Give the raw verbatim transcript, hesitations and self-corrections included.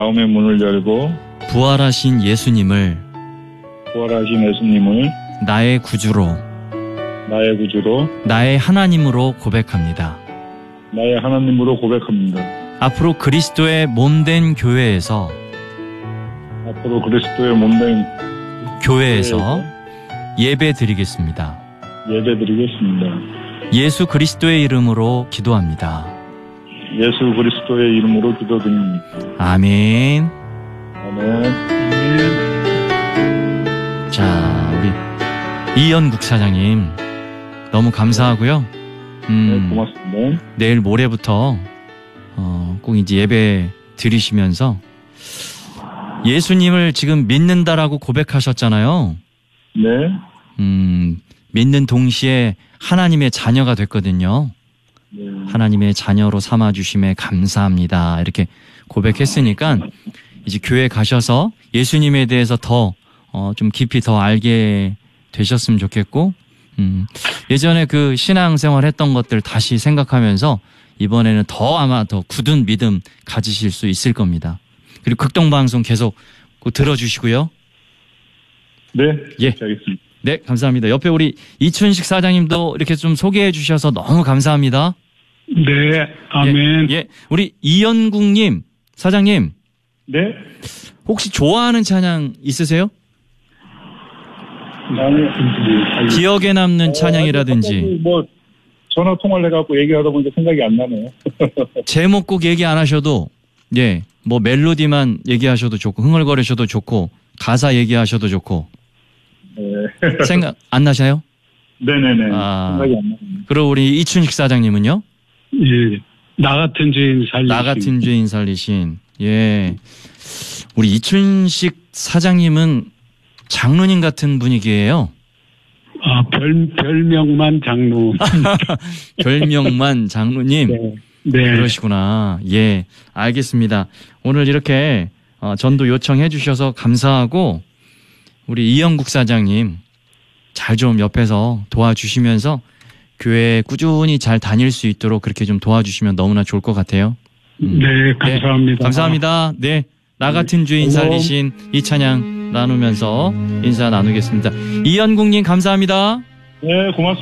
마음의 문을 열고 부활하신 예수님을 부활하신 예수님을 나의 구주로, 나의 구주로, 나의 하나님으로 고백합니다. 나의 하나님으로 고백합니다. 앞으로 그리스도의 몸된 교회에서 앞으로 그리스도의 몸된 교회에서 예배 드리겠습니다. 예배 드리겠습니다. 예수 그리스도의 이름으로 기도합니다. 예수 그리스도의 이름으로 기도드립니다. 아멘. 아멘. 자, 우리 이연국 사장님 너무 감사하고요. 음, 네, 고맙습니다. 내일 모레부터 어, 꼭 이제 예배 드리시면서 예수님을 지금 믿는다라고 고백하셨잖아요. 네. 음, 믿는 동시에 하나님의 자녀가 됐거든요. 네. 하나님의 자녀로 삼아주심에 감사합니다. 이렇게 고백했으니까 이제 교회 가셔서 예수님에 대해서 더, 어, 좀 깊이 더 알게 되셨으면 좋겠고, 음, 예전에 그 신앙생활 했던 것들 다시 생각하면서 이번에는 더 아마 더 굳은 믿음 가지실 수 있을 겁니다. 그리고 극동방송 계속 들어주시고요. 네. 예. 알겠습니다. 네, 감사합니다. 옆에 우리 이춘식 사장님도 이렇게 좀 소개해 주셔서 너무 감사합니다. 네, 아멘. 예, 예. 우리 이연국님, 사장님. 네. 혹시 좋아하는 찬양 있으세요? 나는 기억에 남는 찬양이라든지. 뭐 전화 통화를 해갖고 얘기하다 보니까 생각이 안 나네요. 제목 꼭 얘기 안 하셔도, 예, 뭐 멜로디만 얘기하셔도 좋고, 흥얼거리셔도 좋고, 가사 얘기하셔도 좋고. 네. 생각 안 나셔요? 네네네. 아, 생각이 안 나네요. 그리고 우리 이춘식 사장님은요? 예, 나 같은 죄인 살리신. 나 같은 죄인 살리신. 예. 우리 이춘식 사장님은 장로님 같은 분위기예요. 아, 별, 별명만 장로. 별명만 장로님. 네. 네. 그러시구나. 예, 알겠습니다. 오늘 이렇게 어, 전도 요청해 주셔서 감사하고 우리 이영국 사장님 잘 좀 옆에서 도와주시면서 교회 꾸준히 잘 다닐 수 있도록 그렇게 좀 도와주시면 너무나 좋을 것 같아요. 음. 네, 감사합니다. 네, 감사합니다. 네, 나 같은 죄인 살리신 이 찬양 나누면서 인사 나누겠습니다. 이연국님 감사합니다. 네, 고맙습니다.